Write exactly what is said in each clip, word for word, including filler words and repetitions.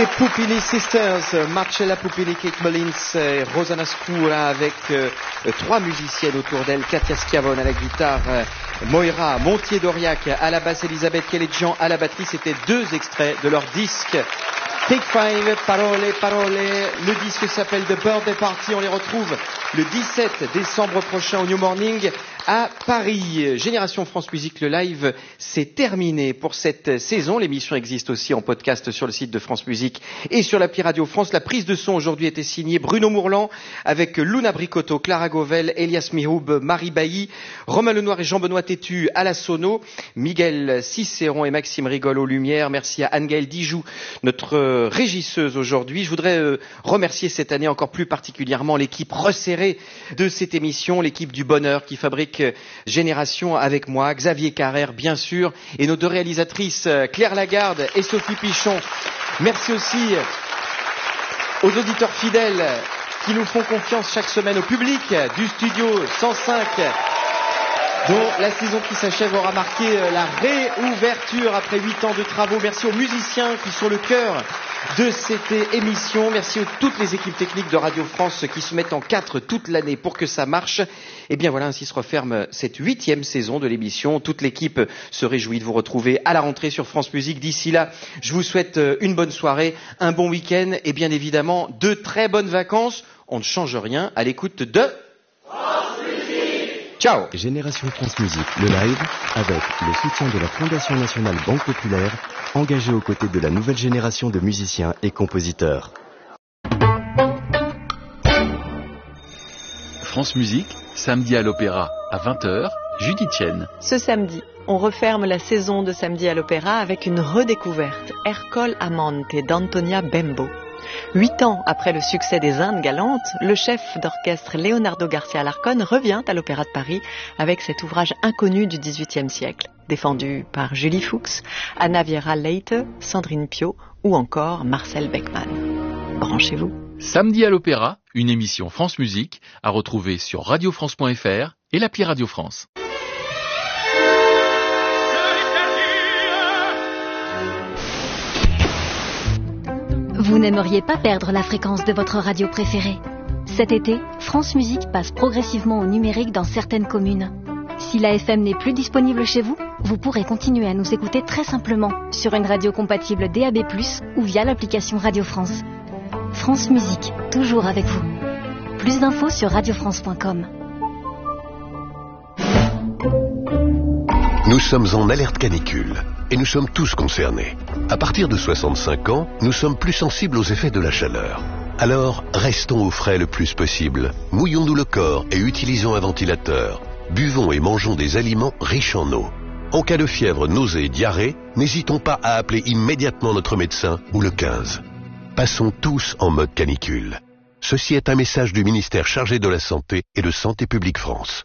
Les Pupini Sisters, Marcella Pupini, Kate Mullins et Rosanna Scura avec euh, trois musiciennes autour d'elle, Katia Schiavone à la guitare, euh, Moira Montier-Doriac à la basse, Elisabeth Kelledjian à la batterie. C'était deux extraits de leur disque Take Five, Parole, Parole. Le disque s'appelle The Birthday Party. On les retrouve le dix-sept décembre prochain au New Morning à Paris. Génération France Musique, le live, c'est terminé pour cette saison. L'émission existe aussi en podcast sur le site de France Musique et sur l'appli Radio France. La prise de son aujourd'hui était signée Bruno Mourlan avec Luna Bricotto, Clara Gauvel, Elias Mihoub, Marie Bailly, Romain Lenoir et Jean-Benoît Tétu à la sono, Miguel Cicéron et Maxime Rigol aux lumières. Merci à Anne-Gaëlle Dijoux, notre régisseuse aujourd'hui. Je voudrais euh, remercier cette année encore plus particulièrement l'équipe resserrée de cette émission, l'équipe du bonheur qui fabrique Génération avec moi, Xavier Carrère bien sûr, et nos deux réalisatrices Claire Lagarde et Sophie Pichon. Merci aussi aux auditeurs fidèles qui nous font confiance chaque semaine, au public du studio cent cinq, dont la saison qui s'achève aura marqué la réouverture après huit ans de travaux. Merci aux musiciens qui sont le cœur de cette émission. Merci à toutes les équipes techniques de Radio France qui se mettent en quatre toute l'année pour que ça marche. Et bien voilà, ainsi se referme cette huitième saison de l'émission. Toute l'équipe se réjouit de vous retrouver à la rentrée sur France Musique. D'ici là, je vous souhaite une bonne soirée, un bon week-end et bien évidemment de très bonnes vacances. On ne change rien à l'écoute de France Musique. Ciao. Génération France Musique, le live, avec le soutien de la Fondation Nationale Banque Populaire, engagée aux côtés de la nouvelle génération de musiciens et compositeurs. France Musique, samedi à l'Opéra à vingt heures, Judith Chen. Ce samedi, on referme la saison de Samedi à l'Opéra avec une redécouverte, Ercole Amante d'Antonia Bembo. Huit ans après le succès des Indes galantes, le chef d'orchestre Leonardo Garcia Alarcón revient à l'Opéra de Paris avec cet ouvrage inconnu du dix-huitième siècle, défendu par Julie Fuchs, Anna Viera Leite, Sandrine Piau ou encore Marcel Beckmann. Branchez-vous. Samedi à l'Opéra, une émission France Musique à retrouver sur radio france point f r et l'appli Radio France. Vous n'aimeriez pas perdre la fréquence de votre radio préférée? Cet été, France Musique passe progressivement au numérique dans certaines communes. Si la F M n'est plus disponible chez vous, vous pourrez continuer à nous écouter très simplement sur une radio compatible D A B plus, ou via l'application Radio France. France Musique, toujours avec vous. Plus d'infos sur radio france point com. Nous sommes en alerte canicule et nous sommes tous concernés. À partir de soixante-cinq ans, nous sommes plus sensibles aux effets de la chaleur. Alors, restons au frais le plus possible. Mouillons-nous le corps et utilisons un ventilateur. Buvons et mangeons des aliments riches en eau. En cas de fièvre, nausée, diarrhée, n'hésitons pas à appeler immédiatement notre médecin ou le quinze. Passons tous en mode canicule. Ceci est un message du ministère chargé de la Santé et de Santé publique France.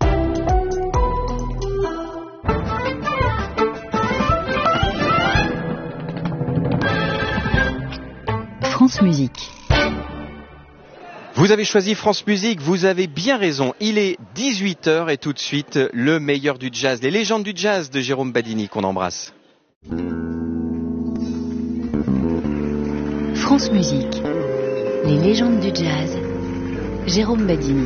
France Musique. Vous avez choisi France Musique, vous avez bien raison. Il est dix-huit heures et tout de suite, le meilleur du jazz, les légendes du jazz de Jérôme Badini qu'on embrasse. France Musique, les légendes du jazz, Jérôme Badini.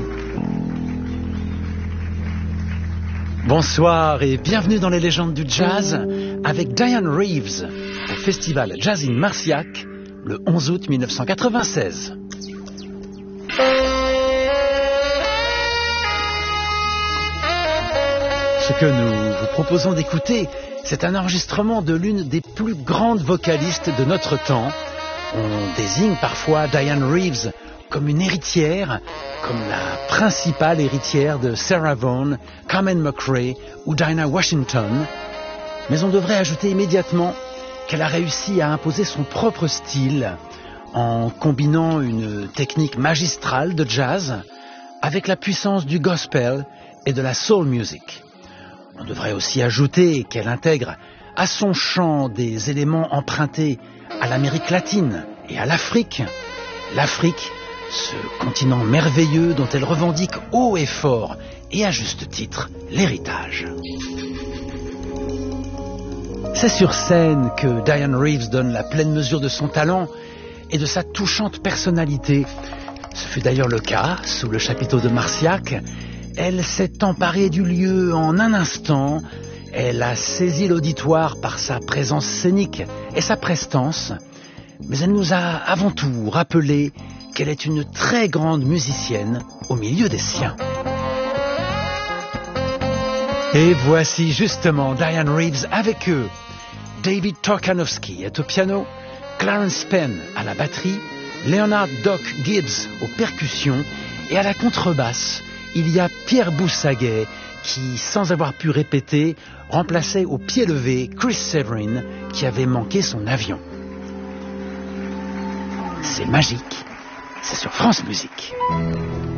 Bonsoir et bienvenue dans les légendes du jazz avec Diane Reeves au festival Jazz in Marciac le onze août mille neuf cent quatre-vingt-seize. Ce que nous vous proposons d'écouter, c'est un enregistrement de l'une des plus grandes vocalistes de notre temps. On désigne parfois Diane Reeves comme une héritière, comme la principale héritière de Sarah Vaughan, Carmen McRae ou Dinah Washington. Mais on devrait ajouter immédiatement qu'elle a réussi à imposer son propre style en combinant une technique magistrale de jazz avec la puissance du gospel et de la soul music. On devrait aussi ajouter qu'elle intègre à son chant des éléments empruntés à l'Amérique latine et à l'Afrique. L'Afrique, ce continent merveilleux dont elle revendique haut et fort, et à juste titre, l'héritage. C'est sur scène que Diane Reeves donne la pleine mesure de son talent et de sa touchante personnalité. Ce fut d'ailleurs le cas sous le chapiteau de Marciac. Elle s'est emparée du lieu en un instant. Elle a saisi l'auditoire par sa présence scénique et sa prestance. Mais elle nous a avant tout rappelé qu'elle est une très grande musicienne au milieu des siens. Et voici justement Dianne Reeves avec eux. David Torkanowski est au piano, Clarence Penn à la batterie, Leonard Doc Gibbs aux percussions et à la contrebasse, il y a Pierre Boussaguet qui, sans avoir pu répéter, remplaçait au pied levé Chris Severin qui avait manqué son avion. C'est magique, c'est sur France Musique.